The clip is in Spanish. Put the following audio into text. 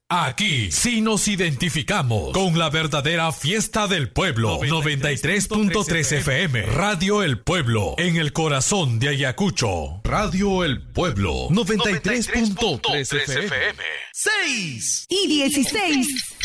Aquí sí nos identificamos con la verdadera fiesta del pueblo. 93.3 FM, Radio El Pueblo, en el corazón de Ayacucho. Radio El Pueblo, 93.3 FM. 6 y 16.